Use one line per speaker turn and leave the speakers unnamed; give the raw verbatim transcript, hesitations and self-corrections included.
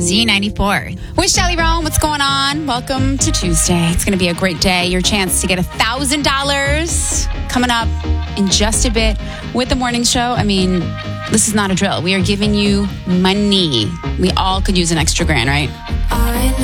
Z ninety-four.
With Shelly Rome, what's going on? Welcome to Tuesday. It's going to be a great day. Your chance to get one thousand dollars coming up in just a bit with the morning show. I mean, this is not a drill. We are giving you money. We all could use an extra grand, right?
I